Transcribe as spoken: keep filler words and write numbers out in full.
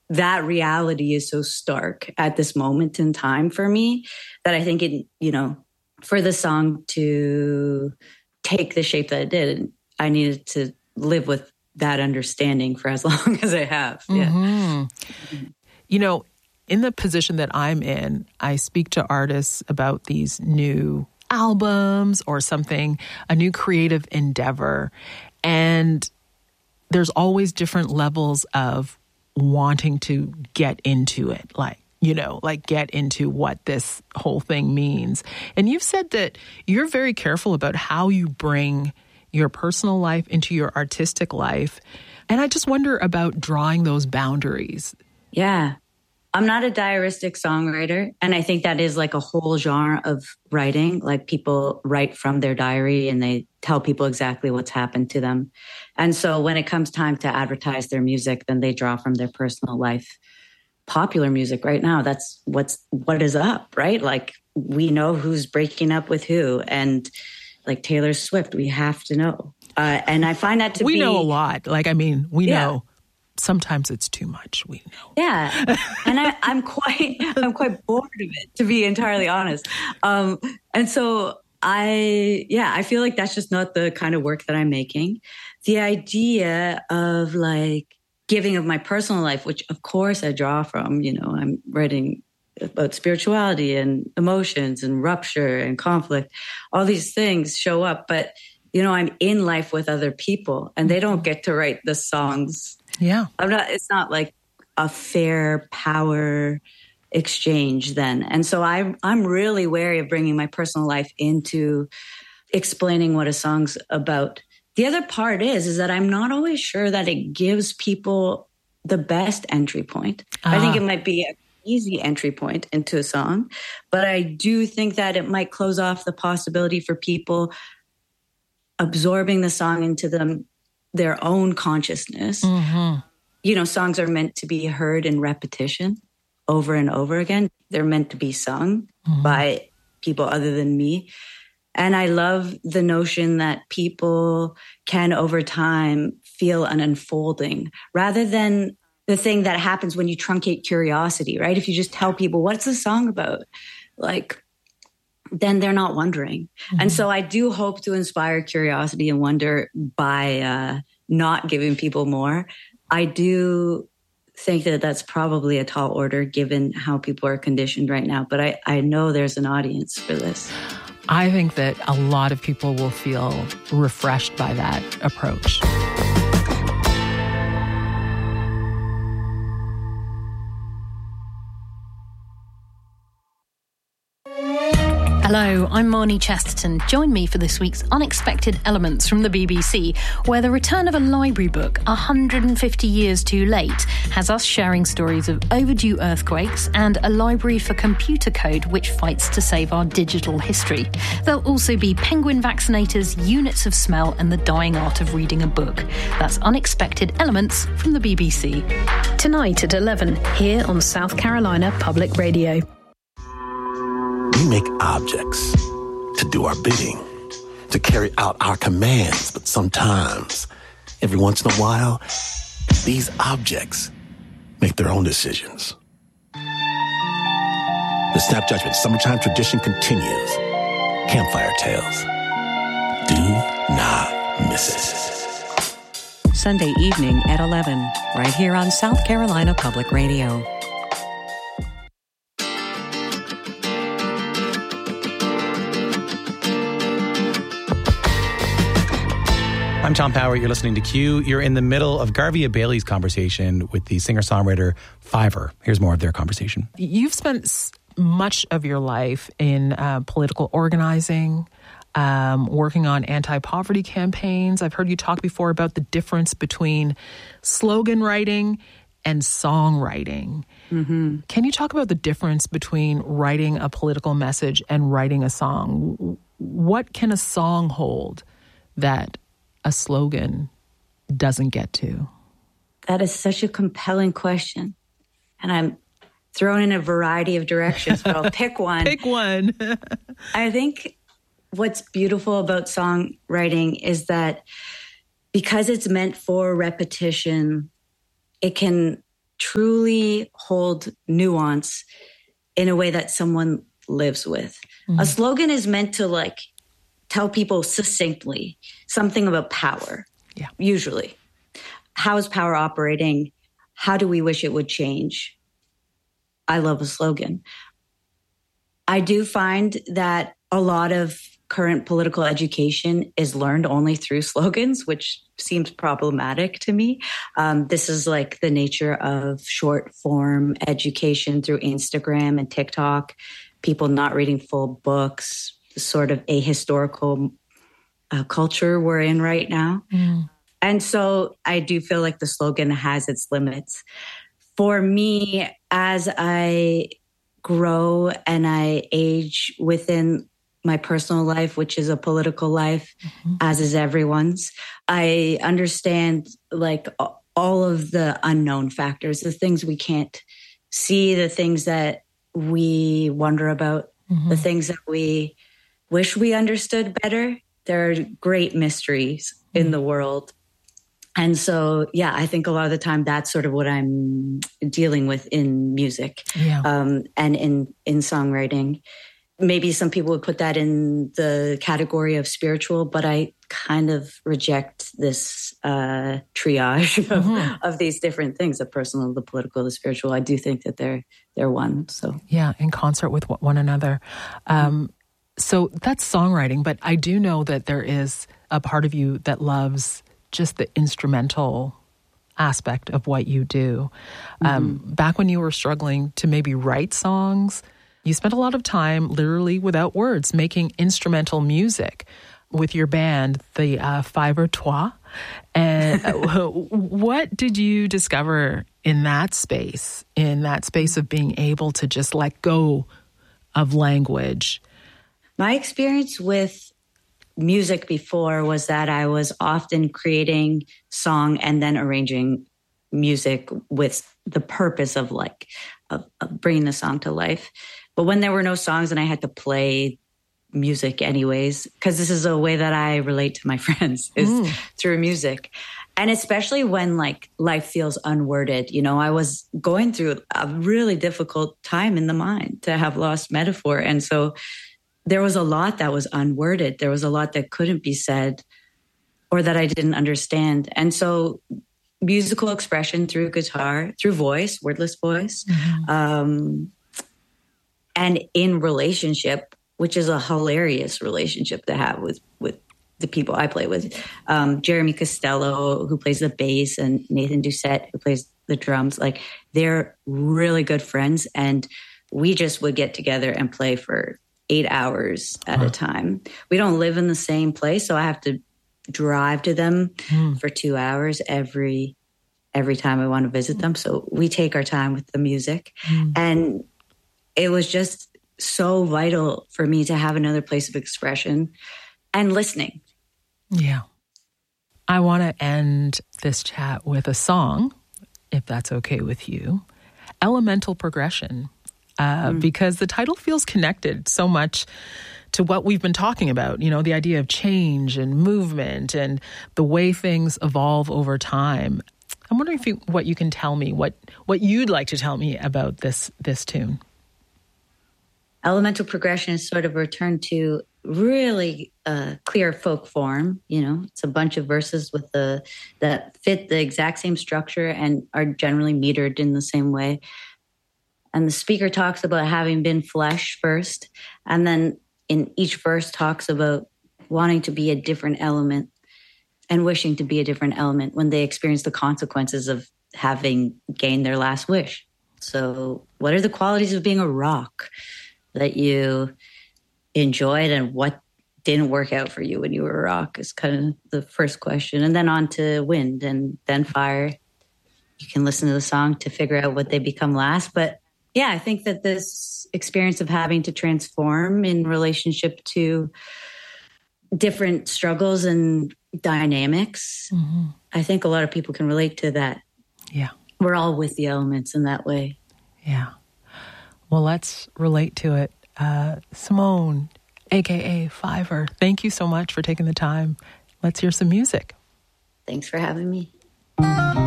that reality is so stark at this moment in time for me that I think it, you know, for the song to take the shape that it did, I needed to live with that understanding for as long as I have. Yeah. Mm-hmm. You know, in the position that I'm in, I speak to artists about these new albums or something, a new creative endeavor. And there's always different levels of wanting to get into it, like, you know, like get into what this whole thing means. And you've said that you're very careful about how you bring your personal life into your artistic life. And I just wonder about drawing those boundaries. Yeah. I'm not a diaristic songwriter. And I think that is like a whole genre of writing. Like people write from their diary and they tell people exactly what's happened to them. And so when it comes time to advertise their music, then they draw from their personal life. Popular music right now, that's what's what is up, right? Like we know who's breaking up with who. And like Taylor Swift, we have to know. Uh, and I find that to we be... We know a lot. Like, I mean, we yeah. know. Sometimes it's too much, we know. Yeah. And I, I'm quite I'm quite bored of it, to be entirely honest. Um, and so I, yeah, I feel like that's just not the kind of work that I'm making. The idea of like giving of my personal life, which of course I draw from, you know, I'm writing about spirituality and emotions and rupture and conflict. All these things show up, but, you know, I'm in life with other people and they don't get to write the songs. Yeah. I'm not, it's not like a fair power exchange then. And so I, I'm really wary of bringing my personal life into explaining what a song's about. The other part is, is that I'm not always sure that it gives people the best entry point. Uh-huh. I think it might be an easy entry point into a song, but I do think that it might close off the possibility for people absorbing the song into them their own consciousness. Mm-hmm. You know, songs are meant to be heard in repetition over and over again. They're meant to be sung mm-hmm. by people other than me. And I love the notion that people can over time feel an unfolding rather than the thing that happens when you truncate curiosity, right? If you just tell people, what's the song about? Like, then they're not wondering. Mm-hmm. And so I do hope to inspire curiosity and wonder by uh, not giving people more. I do think that that's probably a tall order given how people are conditioned right now. But I, I know there's an audience for this. I think that a lot of people will feel refreshed by that approach. Hello, I'm Marnie Chesterton. Join me for this week's Unexpected Elements from the B B C, where the return of a library book one hundred fifty years too late has us sharing stories of overdue earthquakes and a library for computer code which fights to save our digital history. There'll also be penguin vaccinators, units of smell and the dying art of reading a book. That's Unexpected Elements from the B B C. Tonight at eleven, here on South Carolina Public Radio. We make objects to do our bidding, to carry out our commands, but sometimes, every once in a while, these objects make their own decisions. The Snap Judgment Summertime Tradition continues. Campfire Tales. Do not miss it. Sunday evening at eleven, right here on South Carolina Public Radio. I'm Tom Power. You're listening to Q. You're in the middle of Garvia Bailey's conversation with the singer-songwriter Fiverr. Here's more of their conversation. You've spent much of your life in uh, political organizing, um, working on anti-poverty campaigns. I've heard you talk before about the difference between slogan writing and songwriting. Mm-hmm. Can you talk about the difference between writing a political message and writing a song? What can a song hold that a slogan doesn't get to? That is such a compelling question. And I'm thrown in a variety of directions, but I'll pick one. Pick one. I think what's beautiful about songwriting is that because it's meant for repetition, it can truly hold nuance in a way that someone lives with. Mm-hmm. A slogan is meant to like tell people succinctly something about power. Yeah. Usually. How is power operating? How do we wish it would change? I love a slogan. I do find that a lot of current political education is learned only through slogans, which seems problematic to me. Um, this is like the nature of short form education through Instagram and TikTok, people not reading full books, the sort of ahistorical uh, culture we're in right now. Mm. And so I do feel like the slogan has its limits. For me, as I grow and I age within my personal life, which is a political life, mm-hmm. as is everyone's, I understand like all of the unknown factors, the things we can't see, the things that we wonder about, mm-hmm. the things that we wish we understood better. There are great mysteries mm-hmm. in the world. And so, yeah, I think a lot of the time that's sort of what I'm dealing with in music yeah. um, and in, in songwriting. Maybe some people would put that in the category of spiritual, but I kind of reject this uh, triage of, mm-hmm. of these different things, the personal, the political, the spiritual. I do think that they're they're one. So yeah, in concert with one another. Um, so that's songwriting, but I do know that there is a part of you that loves just the instrumental aspect of what you do. Mm-hmm. Um, back when you were struggling to maybe write songs, you spent a lot of time literally without words making instrumental music with your band, the uh, Five or Trois. And what did you discover in that space, in that space of being able to just let go of language? My experience with music before was that I was often creating song and then arranging music with the purpose of like of, of bringing the song to life. But when there were no songs and I had to play music anyways, because this is a way that I relate to my friends is mm. through music. And especially when like life feels unworded, you know, I was going through a really difficult time in the mind to have lost metaphor. And so there was a lot that was unworded. There was a lot that couldn't be said or that I didn't understand. And so musical expression through guitar, through voice, wordless voice, mm-hmm. um, and in relationship, which is a hilarious relationship to have with, with the people I play with. Um, Jeremy Costello, who plays the bass, and Nathan Doucette, who plays the drums. Like, they're really good friends. And we just would get together and play for eight hours at huh. a time. We don't live in the same place, so I have to drive to them mm. for two hours every every time I want to visit them. So we take our time with the music. Mm. And it was just so vital for me to have another place of expression and listening. Yeah. I want to end this chat with a song, if that's okay with you. Elemental Progression. Uh, mm. Because the title feels connected so much to what we've been talking about, you know, the idea of change and movement and the way things evolve over time. I'm wondering if you, what you can tell me, what what you'd like to tell me about this this tune. Elemental Progression is sort of a return to really uh, clear folk form. You know, it's a bunch of verses with the that fit the exact same structure and are generally metered in the same way. And the speaker talks about having been flesh first, and then in each verse talks about wanting to be a different element and wishing to be a different element when they experience the consequences of having gained their last wish. So what are the qualities of being a rock that you enjoyed, and what didn't work out for you when you were a rock is kind of the first question. And then on to wind and then fire. You can listen to the song to figure out what they become last. But yeah, I think that this experience of having to transform in relationship to different struggles and dynamics, mm-hmm. I think a lot of people can relate to that. Yeah. We're all with the elements in that way. Yeah. Well, let's relate to it. Uh, Simone, a k a. Fiver, thank you so much for taking the time. Let's hear some music. Thanks for having me.